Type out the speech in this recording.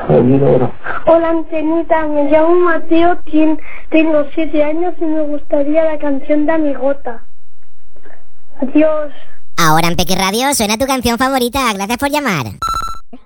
Hola, Antenita, me llamo Mateo, tengo 7 años y me gustaría la canción de Amigota. Adiós. Ahora en Peque Radio suena tu canción favorita. Gracias por llamar.